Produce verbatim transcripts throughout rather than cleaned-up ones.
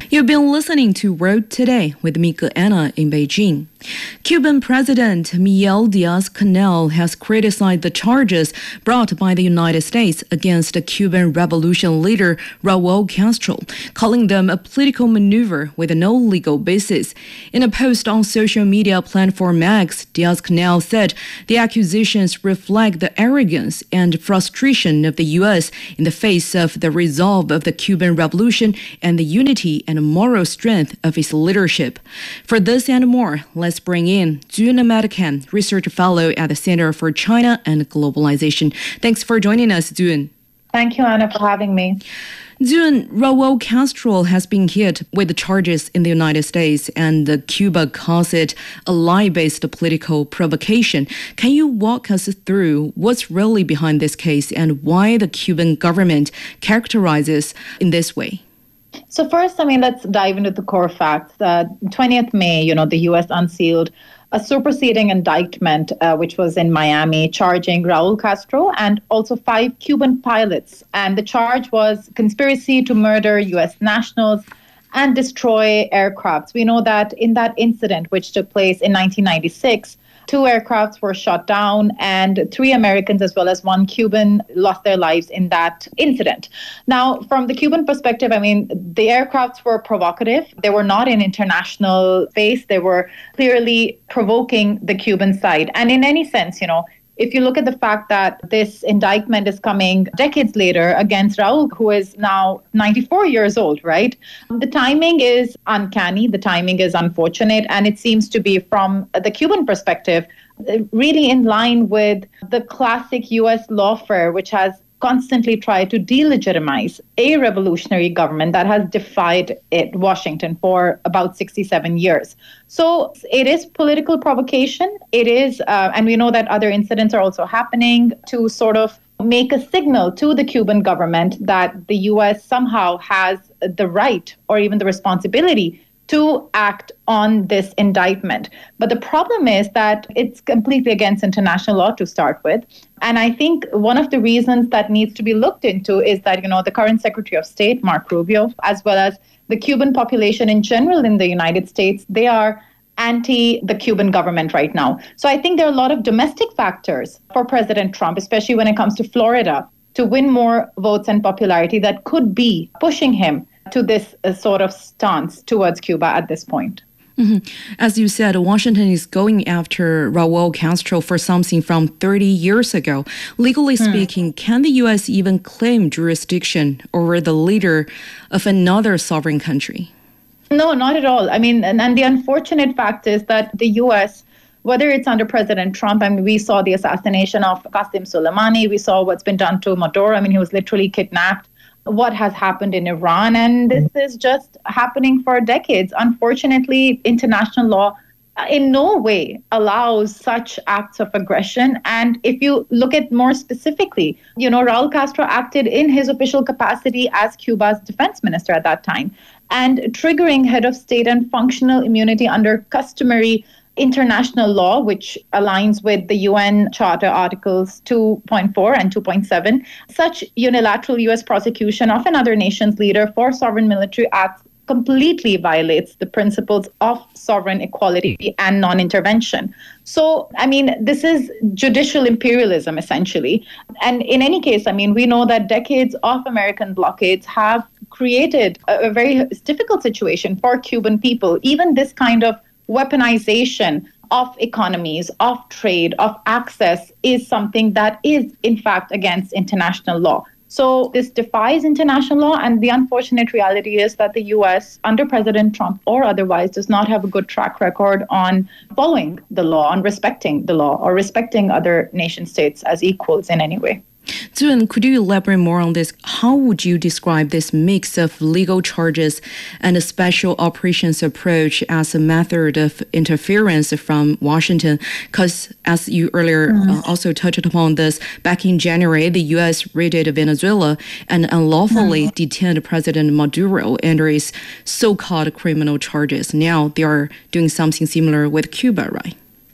You've been listening to World Today with Mika Anna in Beijing. Cuban President Miguel Diaz-Canel has criticized the charges brought by the United States against the Cuban Revolution leader Raul Castro, calling them a political maneuver with no legal basis. In a post on social media platform X, Diaz-Canel said the accusations reflect the arrogance and frustration of the U S in the face of the resolve of the Cuban Revolution and the unity and moral strength of its leadership. For this and more, let's bring in June Madikan, research fellow at the Center for China and Globalization. Thanks for joining us, June. Thank you, Anna, for having me. June, Raul Castro has been hit with the charges in the United States, and Cuba calls it a lie-based political provocation. Can you walk us through what's really behind this case and why the Cuban government characterizes in this way? So first, I mean, let's dive into the core facts. Uh, twentieth of May, you know, the U S unsealed a superseding indictment, uh, which was in Miami, charging Raul Castro and also five Cuban pilots. And the charge was conspiracy to murder U S nationals and destroy aircrafts. We know that in that incident, which took place in nineteen ninety-six, two aircrafts were shot down and three Americans as well as one Cuban lost their lives in that incident. Now, from the Cuban perspective, I mean, the aircrafts were provocative. They were not in international space. They were clearly provoking the Cuban side. And in any sense, you know, if you look at the fact that this indictment is coming decades later against Raul, who is now ninety-four years old, right? The timing is uncanny. The timing is unfortunate. And it seems to be, from the Cuban perspective, really in line with the classic U S lawfare, which has constantly tried to delegitimize a revolutionary government that has defied it, Washington, for about sixty-seven years. So it is political provocation. It is, uh, and we know that other incidents are also happening to sort of make a signal to the Cuban government that the U S somehow has the right or even the responsibility to act on this indictment. But the problem is that it's completely against international law to start with. And I think one of the reasons that needs to be looked into is that, you know, the current Secretary of State, Marco Rubio, as well as the Cuban population in general in the United States, they are anti the Cuban government right now. So I think there are a lot of domestic factors for President Trump, especially when it comes to Florida, to win more votes and popularity that could be pushing him to this uh, sort of stance towards Cuba at this point. Mm-hmm. As you said, Washington is going after Raul Castro for something from thirty years ago. Legally hmm. speaking, can the U S even claim jurisdiction over the leader of another sovereign country? No, not at all. I mean, and, and the unfortunate fact is that the U S, whether it's under President Trump, I mean, we saw the assassination of Qasem Soleimani, we saw what's been done to Maduro. I mean, he was literally kidnapped. What has happened in Iran, and this is just happening for decades. Unfortunately, international law in no way allows such acts of aggression. And if you look at more specifically, you know, Raul Castro acted in his official capacity as Cuba's defense minister at that time, and triggering head of state and functional immunity under customary international law, which aligns with the U N Charter Articles two point four and two point seven, such unilateral U S prosecution of another nation's leader for sovereign military acts completely violates the principles of sovereign equality and non-intervention. So, I mean, this is judicial imperialism, essentially. And in any case, I mean, we know that decades of American blockades have created a, a very difficult situation for Cuban people. Even this kind of weaponization of economies, of trade, of access is something that is, in fact, against international law. So this defies international law, and the unfortunate reality is that the U S, under President Trump or otherwise, does not have a good track record on following the law, on respecting the law, or respecting other nation states as equals in any way. June, could you elaborate more on this? How would you describe this mix of legal charges and a special operations approach as a method of interference from Washington? Because as you earlier mm. uh, also touched upon this, back in January, the U S raided Venezuela and unlawfully mm. detained President Maduro under his so-called criminal charges. Now they are doing something similar with Cuba, right?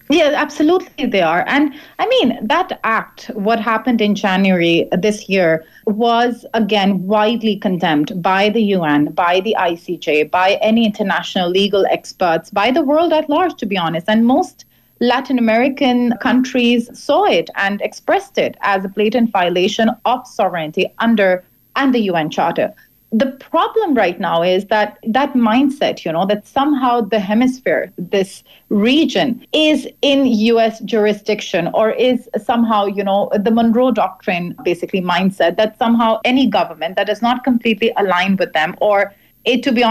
Yeah, absolutely they are. And I mean, that act, what happened in January this year, was again widely condemned by the U N, by the I C J, by any international legal experts, by the world at large, to be honest. And most Latin American countries saw it and expressed it as a blatant violation of sovereignty under and the U N Charter. The problem right now is that that mindset, you know, that somehow the hemisphere, this region, is in U S jurisdiction or is somehow, you know, the Monroe Doctrine basically mindset that somehow any government that is not completely aligned with them or it, to be